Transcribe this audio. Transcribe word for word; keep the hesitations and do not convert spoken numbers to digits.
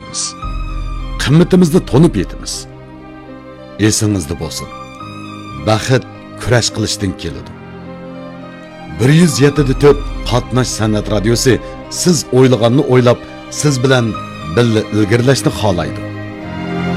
bilamiz. Qimmatimizni tonib yetimiz. Esingizda bo'lsin. Baxit kurash qilishdan keladi. bir yuz yetti nuqta to'rt Qatnash san'at radiosi siz o'ylaganni o'ylab, siz bilan birga ilgirlashni xohlaydi.